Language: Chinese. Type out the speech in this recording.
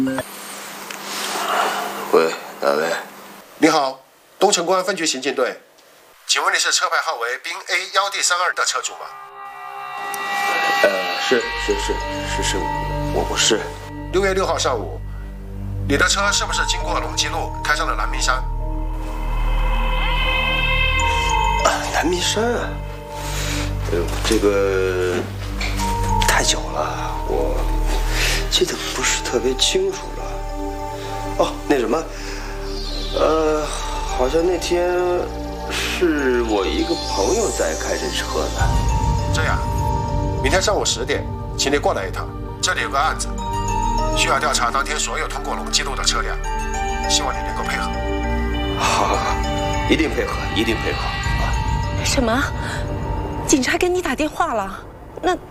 喂，哪位？ 你好，东城公安分局刑警队，请问你是车牌号为宾 A10D32的车主吗？ 是，我是。 6月6号上午，你的车是不是经过龙吉路，开上了南明山？ 南明山啊，这个太久了，我记得不是特别清楚了。哦，那什么，好像那天是我一个朋友在开这车呢。 这样，明天上午10点，请你过来一趟，这里有个案子，需要调查当天所有通过龙吉路的车辆，希望你能够配合。 好，一定配合。 什么？警察给你打电话了？那